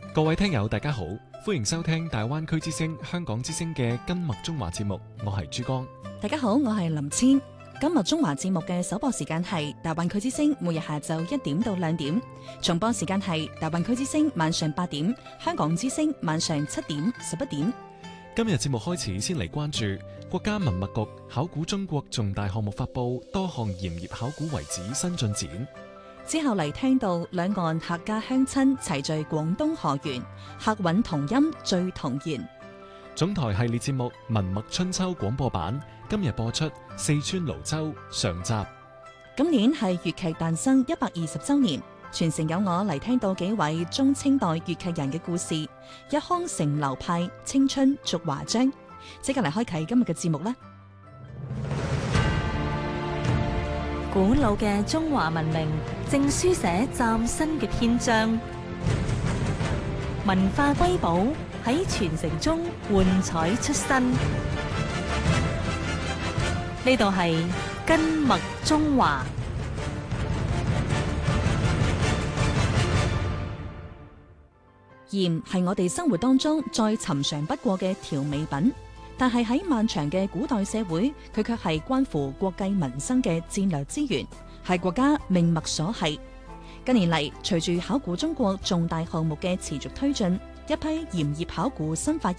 各位聽友大家好，歡迎收聽大灣區之聲香港之聲嘅今麥中華節目，我係珠江。 大家好，我係林千。今日中華節目嘅首播時間係大灣區之聲，每日下晝1點到2點；重播時間係大灣區之聲晚上8點，香港之聲晚上7點、11點。 今日節目開始，先嚟關注國家文物局考古中國重大項目發布多項鹽業考古遺址新進展。 之後嚟聽到兩岸客家鄉親齊聚廣東河源，客韻同音最同言。 總台系列節目《文物春秋》廣播版今日播出四川瀘州上集。 今年係粵劇誕生120週年，全城有我嚟聽到幾位中清代粵劇人嘅故事，一腔成流派，青春續華章。即刻嚟開啟今日嘅節目啦！ 古老嘅中華文明正書寫嶄新嘅篇章，文化瑰寶喺傳承中喚彩出新。呢度係今麥中華。 鹽係我哋生活當中再尋常不過嘅調味品，但係喺漫長嘅古代社會，佢卻係關乎國計民生嘅戰略資源，係國家命脈所繫。近年嚟，隨住考古中國重大項目嘅持續推進，一批鹽業考古新發現